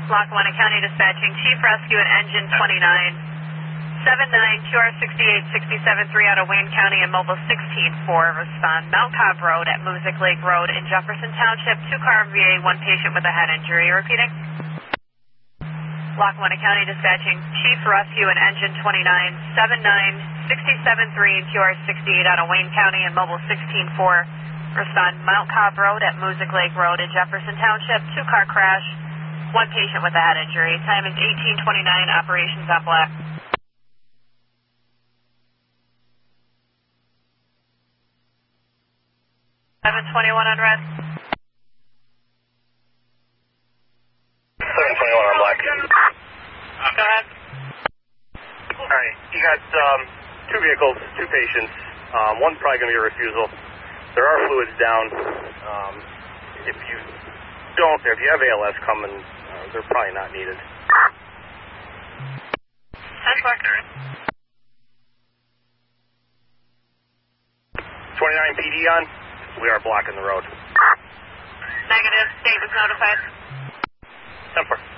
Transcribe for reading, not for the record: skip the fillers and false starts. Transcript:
Lackawanna County Dispatching, Chief Rescue and Engine 29, 79 QR 68-67-3 out of Wayne County and Mobile 16-4. Respond Mount Cobb Road at Music Lake Road in Jefferson Township. 2-car VA, 1 patient with a head injury. Repeating. Lackawanna County Dispatching, Chief Rescue and Engine 29, 79 67-3 QR 68 out of Wayne County and Mobile 16-4. Respond Mount Cobb Road at Music Lake Road in Jefferson Township. 2-car crash, 1 patient with a head injury. Time is 18:29. Operations on black. 721 on red. 721 on black. Go ahead. Alright, you got 2 vehicles, 2 patients. One's probably going to be a refusal. There are fluids down. If you have ALS coming, they're probably not needed. 10-4. 29 PD on. We are blocking the road. Negative. State was notified. 10-4.